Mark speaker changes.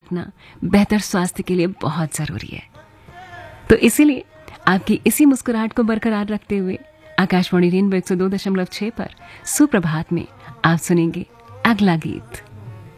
Speaker 1: रखना बेहतर स्वास्थ्य के लिए बहुत ज़रूरी है। तो इसीलिए आपकी इसी मुस्कुराहट को बरकरार रखते हुए आकाशवाणी रेनबो 102.6 पर सुप्रभात में आप सुनेंगे अगला गीत।